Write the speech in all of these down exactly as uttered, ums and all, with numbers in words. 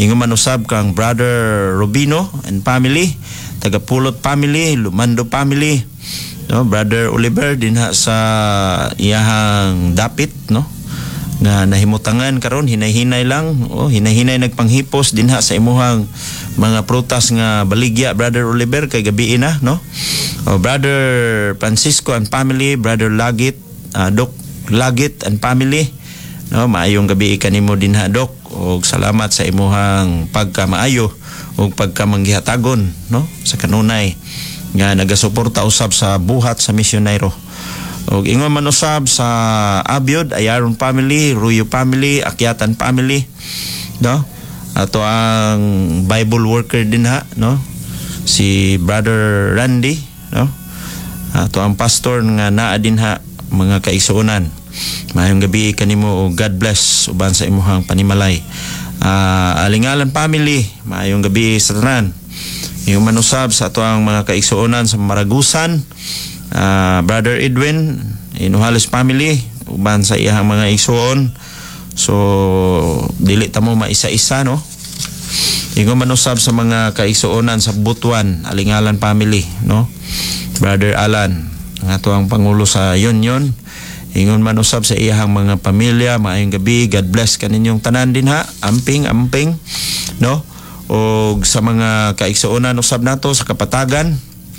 Ingon man usab kang Brother Rubino and family, taga Pulot family, Lumando family, no, Brother Oliver dinha sa iyahang dapit, no, nga nahimutangan karon, hinay-hinay lang, oh, hinay-hinay nagpanghipos dinha sa imuhang mga prutas nga baligya, Brother Oliver, kay gabi na, no. Oh, Brother Francisco and family, Brother Lagit, uh, Doc Lagit and family, no, maayong gabi kanimo dinha, Doc, og salamat sa imuhang pagkamaayo ug pagkamanggihatagon, no, sa kanunay nga nagasuporta usab sa buhat sa misyonero. Og ingon man usab sa Abiod, Ayaron family, Ruyo family, Akyatan family, no, ato ang Bible worker din ha, no, si Brother Randy, no, ato ang pastor nga naa din ha, mga kaigsuonan. Mayong gabi kanimo o God bless uban sa imuhang panimalay. Uh, Alingalan family, mayong gabi sa tanan. Yung manusab sa ato ang mga kaigsuonan sa Maragusan, uh, Brother Edwin, Inuhalis family uban sa iyang mga igsuon. So dili ta mo maisa-isa, no. Yung manusab sa mga kaigsuonan sa Butuan, Alingalan family, no, Brother Alan, ang ato ang pangulo sa Union. Ingon man usab sa iyang mga pamilya, maayong gabi, God bless kaninyong tanan din ha, amping amping, no. O sa mga kaigsuonan usab nato sa Kapatagan,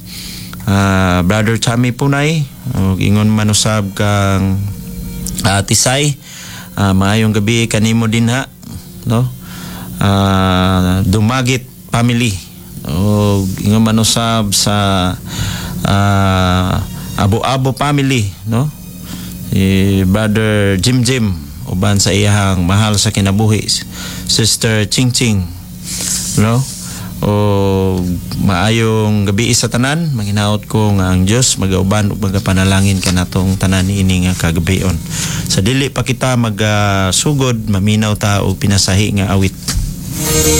uh, Brother Chami Punay, o ingon man usab kang uh, Tisay, uh, maayong gabi kanimo din ha, no. Uh, Dumagit family, o ingon man usab sa uh, Abo-Abo family, no. Si Brother Jim Jim uban sa iyang mahal sa kinabuhi, Sister Ching Ching, no. O maayong gabi sa tanan, manghinaot ko nga ang Dios magauban ug magapanalangin kanatong tanan ini nga kagabion. Sa dili pa kita magsugod, uh, maminaw ta og pinasahi nga awit.